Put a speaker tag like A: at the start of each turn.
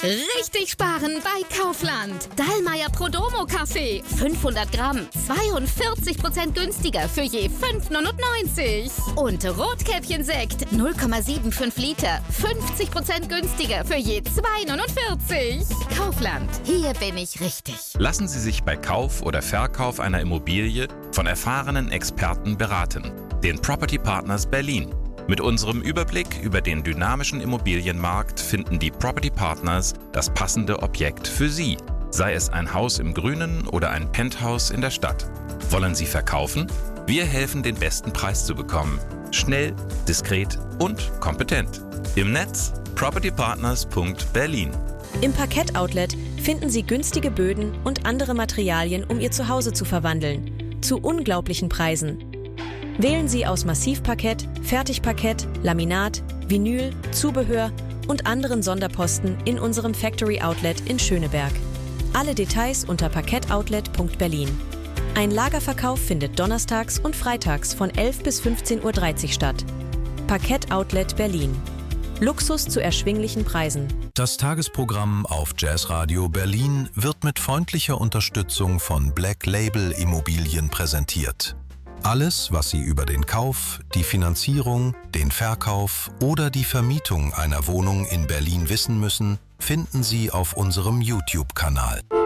A: Richtig sparen bei Kaufland. Dallmayr Prodomo Kaffee. 500 Gramm. 42% günstiger für je 5,99. Und Rotkäppchen-Sekt. 0,75 Liter. 50% günstiger für je 2,49. Kaufland. Hier bin ich richtig.
B: Lassen Sie sich bei Kauf oder Verkauf einer Immobilie von erfahrenen Experten beraten. Den Property Partners Berlin. Mit unserem Überblick über den dynamischen Immobilienmarkt finden die Property Partners das passende Objekt für Sie, sei es ein Haus im Grünen oder ein Penthouse in der Stadt. Wollen Sie verkaufen? Wir helfen, den besten Preis zu bekommen. Schnell, diskret und kompetent. Im Netz propertypartners.berlin.
C: Im Parkett-Outlet finden Sie günstige Böden und andere Materialien, um Ihr Zuhause zu verwandeln. Zu unglaublichen Preisen. Wählen Sie aus Massivparkett, Fertigparkett, Laminat, Vinyl, Zubehör und anderen Sonderposten in unserem Factory Outlet in Schöneberg. Alle Details unter parkettoutlet.berlin. Ein Lagerverkauf findet donnerstags und freitags von 11 bis 15:30 Uhr statt. Parkett Outlet Berlin. Luxus zu erschwinglichen Preisen.
D: Das Tagesprogramm auf Jazzradio Berlin wird mit freundlicher Unterstützung von Black Label Immobilien präsentiert. Alles, was Sie über den Kauf, die Finanzierung, den Verkauf oder die Vermietung einer Wohnung in Berlin wissen müssen, finden Sie auf unserem YouTube-Kanal.